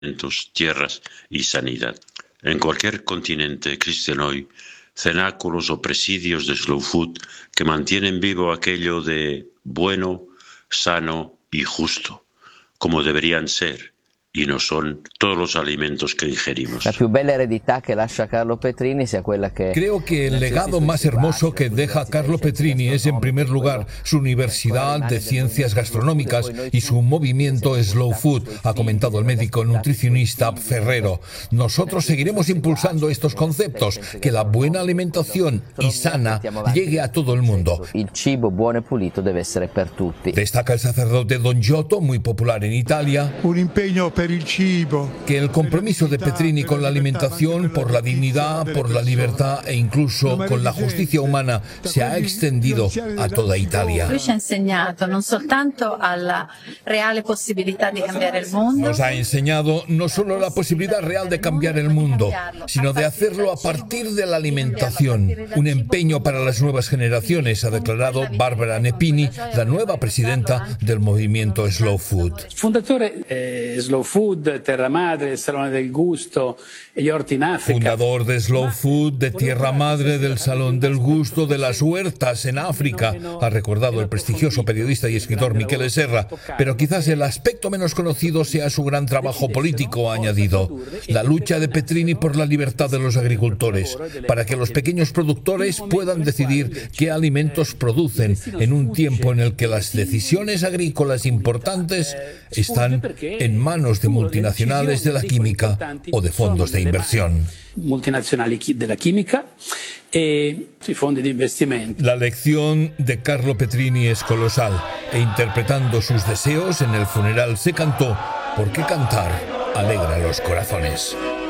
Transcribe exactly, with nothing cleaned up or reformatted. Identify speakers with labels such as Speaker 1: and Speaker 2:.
Speaker 1: tierras y sanidad. En cualquier continente existen hoy cenáculos o presidios de slow food que mantienen vivo aquello de bueno, sano y justo, como deberían ser, y no son todos los alimentos que ingerimos.
Speaker 2: La più bella eredità che lascia Carlo Petrini sia quella que...
Speaker 3: Creo que el legado más hermoso que deja Carlo Petrini es, en primer lugar, su Universidad de Ciencias Gastronómicas y su movimiento Slow Food, ha comentado el médico nutricionista Ferrero. Nosotros seguiremos impulsando estos conceptos, que la buena alimentación y sana llegue a todo el mundo.
Speaker 2: Il cibo buono e pulito deve essere per tutti.
Speaker 3: Destaca el sacerdote Don Giotto, muy popular en Italia,
Speaker 4: un impegno per il cibo,
Speaker 3: que el compromiso de Petrini con la alimentación, por la dignidad, por la libertad e incluso con la justicia humana se ha extendido a toda Italia.
Speaker 5: Lui ci ha insegnato non soltanto alla reale possibilità di cambiare il mondo.
Speaker 3: Nos ha enseñado no solo la posibilidad real de cambiar el mundo, sino de hacerlo a partir de la alimentación. Un empeño para las nuevas generaciones, ha declarado Barbara Nepini, la nueva presidenta del movimiento Slow Food.
Speaker 6: Fondatore eh, Slow Food, Terra Madre, Salone del Gusto e gli orti in Africa.
Speaker 3: Fundador de Slow Food, de Tierra Madre, del Salón del Gusto, de las huertas en África, ha recordado el prestigioso periodista y escritor Michele Serra. Pero quizás el aspecto menos conocido sea su gran trabajo político, ha añadido. La lucha de Petrini por la libertad de los agricultores, para que los pequeños productores puedan decidir qué alimentos producen en un tiempo en el que las decisiones agrícolas importantes están en manos de multinacionales de la química o de fondos de inversión.
Speaker 6: Multinazionali della chimica e i fondi di investimento.
Speaker 3: La lección de Carlo Petrini es colosal, e interpretando sus deseos en el funeral se cantó: ¿por qué cantar alegra los corazones?